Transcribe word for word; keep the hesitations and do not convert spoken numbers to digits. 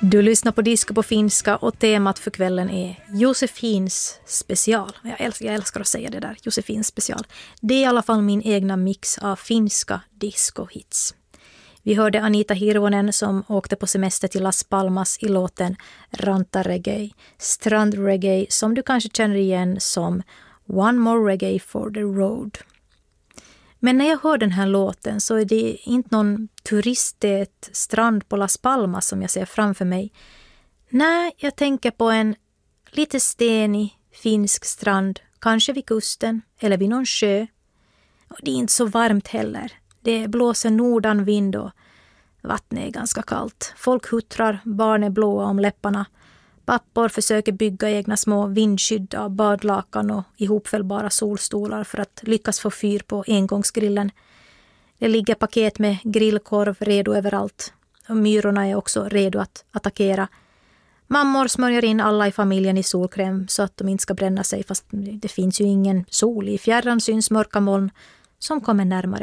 Du lyssnar på Disco på finska och temat för kvällen är Josefins special. Jag älskar, jag älskar att säga det där, Josefins special. Det är i alla fall min egna mix av finska disco-hits. Vi hörde Anita Hirvonen som åkte på semester till Las Palmas i låten Rantareggae, strandreggae som du kanske känner igen som One More Reggae for the Road. Men när jag hör den här låten så är det inte någon turistät strand på Las Palmas som jag ser framför mig. Nej, jag tänker på en lite stenig finsk strand, kanske vid kusten eller vid någon sjö. Och det är inte så varmt heller. Det blåser nordanvind och vattnet är ganska kallt. Folk huttrar, barn är blåa om läpparna. Pappor försöker bygga egna små vindskydd av badlakan och ihopfällbara solstolar för att lyckas få fyr på engångsgrillen. Det ligger paket med grillkorv redo överallt. Och myrorna är också redo att attackera. Mammor smörjer in alla i familjen i solkräm så att de inte ska bränna sig, fast det finns ju ingen sol. I fjärran syns mörka moln som kommer närmare.